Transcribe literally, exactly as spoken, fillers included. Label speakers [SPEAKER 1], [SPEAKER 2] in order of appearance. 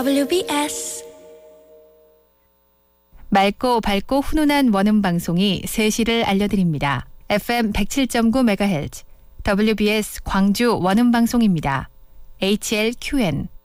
[SPEAKER 1] 더블유비에스
[SPEAKER 2] 맑고 밝고 훈훈한 원음 방송이 세 시를 알려드립니다. 에프엠 백칠 점 구 메가헤르츠 더블유비에스 광주 원음 방송입니다. 에이치엘큐엔